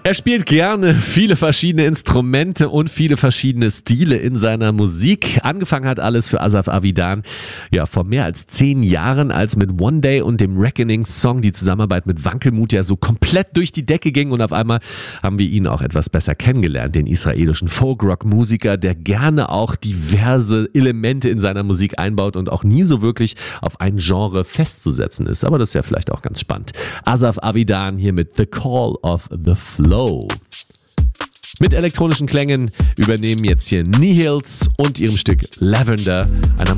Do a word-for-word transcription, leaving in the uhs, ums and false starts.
Er spielt gerne viele verschiedene Instrumente und viele verschiedene Stile in seiner Musik. Angefangen hat alles für Asaf Avidan ja vor mehr als zehn Jahren, als mit One Day und dem Reckoning-Song die Zusammenarbeit mit Wankelmut ja so komplett durch die Decke ging und auf einmal haben wir ihn auch etwas besser kennengelernt, den israelischen Folk-Rock-Musiker, der gerne auch diverse Elemente in seiner Musik einbaut und auch nie so wirklich auf ein Genre festzusetzen ist. Aber das ist ja vielleicht auch ganz spannend. Asaf Avidan hier mit The Call of the Flow. Mit elektronischen Klängen übernehmen jetzt hier Nihils und ihrem Stück Lavender, einer